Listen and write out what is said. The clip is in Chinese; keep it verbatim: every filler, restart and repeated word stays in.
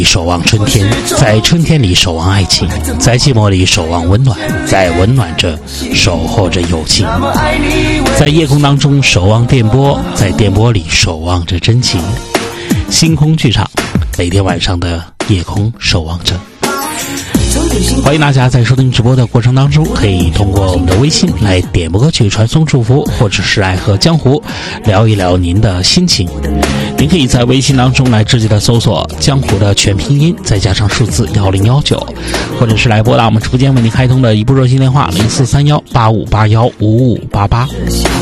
守望春天，在春天里守望爱情，在寂寞里守望温暖，在温暖着守候着友情，在夜空当中守望电波，在电波里守望着真情。星空剧场，每天晚上的夜空守望着。欢迎大家在收听直播的过程当中，可以通过我们的微信来点播歌曲、传送祝福，或者是来和江湖聊一聊您的心情。您可以在微信当中来直接的搜索江湖的全拼音，再加上数字幺零幺九，或者是来拨打我们直播间为您开通的一部热线电话零四三幺八五八幺五五八八。